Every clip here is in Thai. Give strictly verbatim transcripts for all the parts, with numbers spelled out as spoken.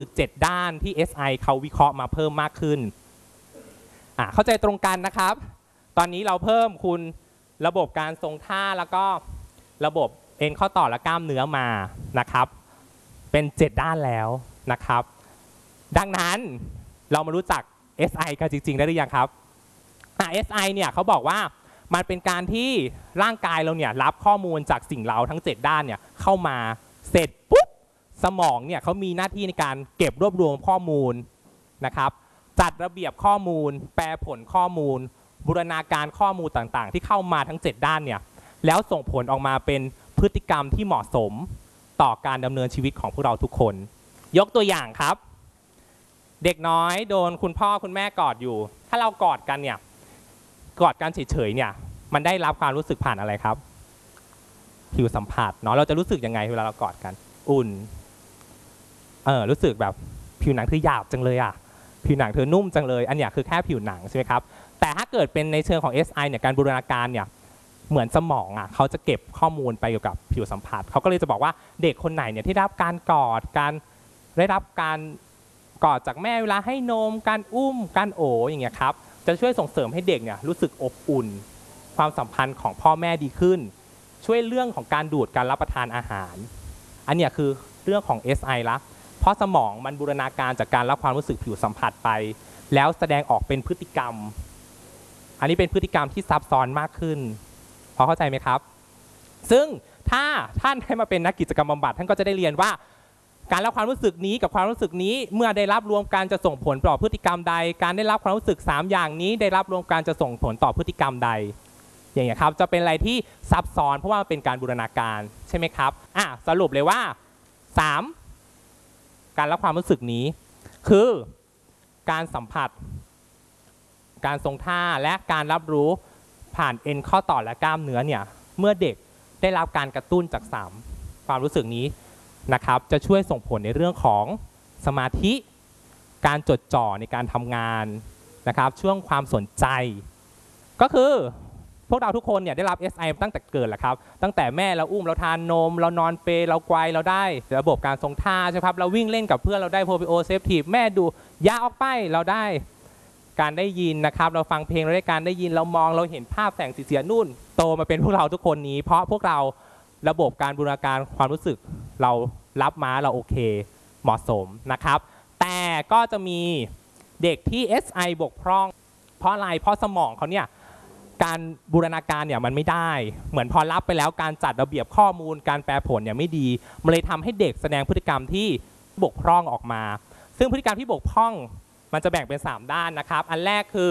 เจ็ดด้านที่ เอส ไอ เขาวิเคราะห์มาเพิ่มมากขึ้นอ่ะเข้าใจตรงกันนะครับตอนนี้เราเพิ่มคุณระบบการทรงท่าแล้วก็ระบบเอ็นข้อต่อและกล้ามเนื้อมานะครับเป็นเจ็ดด้านแล้วนะครับดังนั้นเรามารู้จัก เอส ไอ กันจริงๆได้หรือยังครับอ่ะ เอส ไอ เนี่ยเขาบอกว่ามันเป็นการที่ร่างกายเราเนี่ยรับข้อมูลจากสิ่งเร้าทั้งเจ็ดด้านเนี่ยเข้ามาเสร็จปุ๊บสมองเนี่ยเขามีหน้าที่ในการเก็บรวบรวมข้อมูลนะครับจัดระเบียบข้อมูลแปลผลข้อมูลบูรณาการข้อมูลต่างๆที่เข้ามาทั้งเจ็ดด้านเนี่ยแล้วส่งผลออกมาเป็นพฤติกรรมที่เหมาะสมต่อการดำเนินชีวิตของพวกเราทุกคนยกตัวอย่างครับเด็กน้อยโดนคุณพ่อคุณแม่กอดอยู่ถ้าเรากอดกันเนี่ยกอดกันเฉยๆเนี่ยมันได้รับความรู้สึกผ่านอะไรครับผิวสัมผัสเนาะเราจะรู้สึกยังไงเวลาเรากอดกันอุ่นเออรู้สึกแบบผิวหนังเธอหยาบจังเลยอ่ะผิวหนังเธอนุ่มจังเลยอันเนี้ยคือแค่ผิวหนังใช่ไหมครับแต่ถ้าเกิดเป็นในเชิงของ เอส ไอ เนี่ยการบูรณาการเนี่ยเหมือนสมองอ่ะเขาจะเก็บข้อมูลไปเกี่ยวกับผิวสัมผัสเขาก็เลยจะบอกว่าเด็กคนไหนเนี่ยที่ได้รับการกอดการได้รับการกอดจากแม่เวลาให้นมการอุ้มการโอบอย่างเงี้ยครับจะช่วยส่งเสริมให้เด็กเนี่ยรู้สึกอบอุ่นความสัมพันธ์ของพ่อแม่ดีขึ้นช่วยเรื่องของการดูดการรับประทานอาหารอันเนี้ยคือเรื่องของ เอส ไอ ละเพราะสมองมันบูรณาการจากการรับความรู้สึกผิวสัมผัสไปแล้วแสดงออกเป็นพฤติกรรมอันนี้เป็นพฤติกรรมที่ซับซ้อนมากขึ้นพอเข้าใจไหมครับซึ่งถ้าท่านให้มาเป็นนักกิจกรรมบำบัดท่านก็จะได้เรียนว่าการรับความรู้สึกนี้กับความรู้สึกนี้เมื่อได้รับรวมกันจะส่งผลต่อพฤติกรรมใดการได้รับความรู้สึกสามอย่างนี้ได้รับรวมกันจะส่งผลต่อพฤติกรรมใดอย่างเงี้ยครับจะเป็นอะไรที่ซับซ้อนเพราะว่ามันเป็นการบูรณาการใช่ไหมครับอ่ะสรุปเลยว่าสามการรับความรู้สึกนี้คือการสัมผัสการทรงท่าและการรับรู้ผ่านเอ็นข้อต่อและกล้ามเนื้อเนี่ยเมื่อเด็กได้รับการกระตุ้นจากสามความรู้สึกนี้นะครับจะช่วยส่งผลในเรื่องของสมาธิการจดจ่อในการทำงานนะครับช่วงความสนใจก็คือพวกเราทุกคนเนี่ยได้รับ เอส ไอ ตั้งแต่เกิดแหละครับตั้งแต่แม่เราอุ้มเราทานนมเรานอนเปลเราไกวเราได้ระบบการทรงท่าใช่ครับเราวิ่งเล่นกับเพื่อนเราได้โพลิโอเซฟทีฟแม่ดูยาออกไปเราได้การได้ยินนะครับเราฟังเพลงเราได้การได้ยินเรามองเราเห็นภาพแสงสีเสียนู่นโตมาเป็นพวกเราทุกคนนี้เพราะพวกเราระบบการบูรณาการความรู้สึกเรารับมาเราโอเคเหมาะสมนะครับแต่ก็จะมีเด็กที่ เอส ไอ บกพร่องเพราะอะไรเพราะสมองเขาเนี่ยการบูรณาการเนี่ยมันไม่ได้เหมือนพอรับไปแล้วการจัดระเบียบข้อมูลการแปลผลเนี่ยไม่ดีมันเลยทำให้เด็กแสดงพฤติกรรมที่บกพร่องออกมาซึ่งพฤติกรรมที่บกพร่องมันจะแบ่งเป็นสามด้านนะครับอันแรกคือ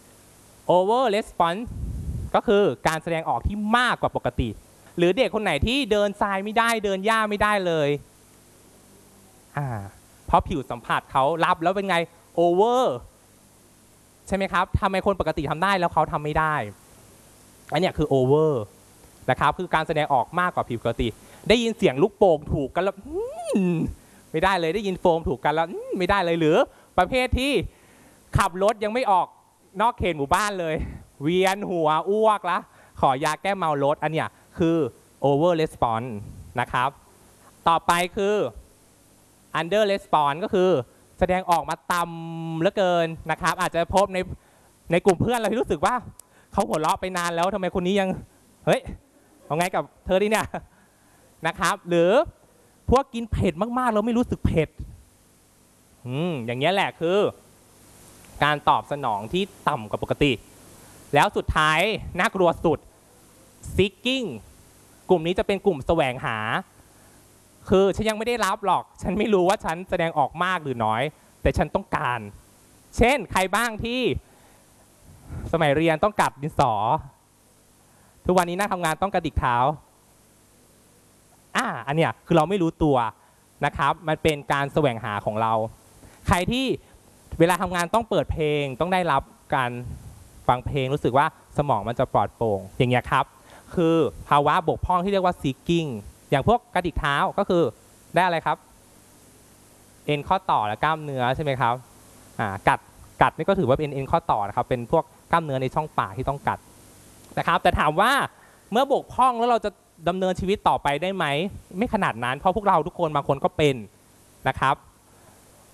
over response ก็คือการแสดงออกที่มากกว่าปกติหรือเด็กคนไหนที่เดินทรายไม่ได้เดินหญ้าไม่ได้เลยอ่าเพราะผิวสัมผัสเขารับแล้วเป็นไง over ใช่ไหมครับทำไมคนปกติทำได้แล้วเขาทำไม่ได้อันนี้คือ over นะครับคือการแสดงออกมากกว่าผิวปกติได้ยินเสียงลูกโป่งถูกกันแล้วไม่ได้เลยได้ยินโฟมถูกกันแล้วไม่ได้เลยหรือประเภทที่ขับรถยังไม่ออกนอกเขตหมู่บ้านเลยเวียนหัวอ้วกละขอยาแก้เมารถอันเนี้ยคือ over response นะครับต่อไปคือ under response ก็คือแสดงออกมาต่ำเหลือเกินนะครับอาจจะพบในในกลุ่มเพื่อนเราที่รู้สึกว่าเขาหัวเราะไปนานแล้วทำไมคนนี้ยังเฮ้ยเอาไงกับเธอดิเนี่ยนะครับหรือพวกกินเผ็ดมากๆเราไม่รู้สึกเผ็ดอืมอย่างเงี้ยแหละคือการตอบสนองที่ต่ำกว่าปกติแล้วสุดท้ายน่ากลัวสุด seeking กลุ่มนี้จะเป็นกลุ่มแสวงหาคือฉันยังไม่ได้รับหรอกฉันไม่รู้ว่าฉันแสดงออกมากหรือน้อยแต่ฉันต้องการเช่นใครบ้างที่สมัยเรียนต้องกัดดินสอทุกวันนี้นั่งทำงานต้องกระดิกเท้าอ่าอันเนี้ยคือเราไม่รู้ตัวนะครับมันเป็นการแสวงหาของเราใครที่เวลาทำงานต้องเปิดเพลงต้องได้รับการฟังเพลงรู้สึกว่าสมองมันจะปลอดโปร่งอย่างเงี้ยครับคือภาวะบกพร่องที่เรียกว่า seeking อย่างพวกกระดิกเท้าก็คือได้อะไรครับเอ็นข้อต่อและกล้ามเนื้อใช่ไหมครับอ่ากัดกัดนี่ก็ถือว่าเป็นเอ็นข้อต่อนะครับเป็นพวกกล้ามเนื้อในช่องปากที่ต้องกัดนะครับแต่ถามว่าเมื่อบกพร่องแล้วเราจะดำเนินชีวิตต่อไปได้ไหมไม่ขนาดนั้นเพราะพวกเราทุกคนบางคนก็เป็นนะครับ